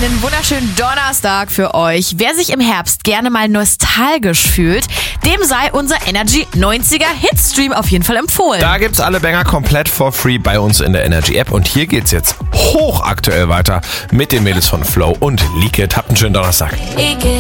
Einen wunderschönen Donnerstag für euch. Wer sich im Herbst gerne mal nostalgisch fühlt, dem sei unser Energy 90er Hitstream auf jeden Fall empfohlen. Da gibt's alle Banger komplett for free bei uns in der Energy App. Und hier geht's jetzt hochaktuell weiter mit den Mädels von Flow und Lieke. Habt einen schönen Donnerstag. Ike.